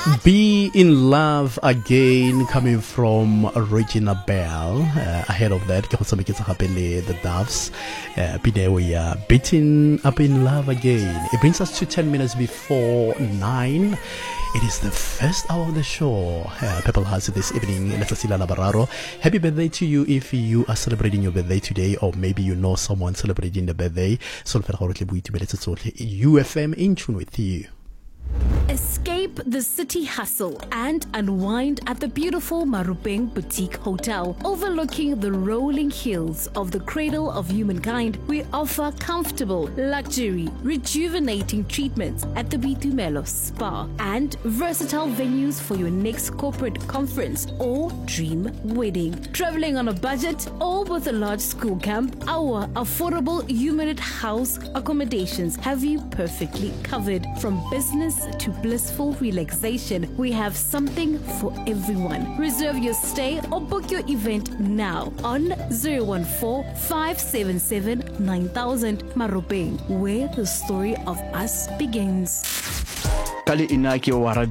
Be in Love Again, coming from Regina Bell. Ahead of that, the Doves. We are Beaten Up in Love Again. It brings us to 10 minutes before 9. It is the first hour of the show. People has this evening. Happy birthday to you if you are celebrating your birthday today, or maybe you know someone celebrating the birthday. UFM in tune with you. Escape the city hustle and unwind at the beautiful Marupeng Boutique Hotel. Overlooking the rolling hills of the cradle of humankind, we offer comfortable, luxury, rejuvenating treatments at the Bitumelo Spa and versatile venues for your next corporate conference or dream wedding. Traveling on a budget or with a large school camp, our affordable unit house accommodations have you perfectly covered. From business to blissful relaxation, we have something for everyone. Reserve your stay or book your event now on 014-577-9000 Marupeng, where the story of us begins. Kali inaki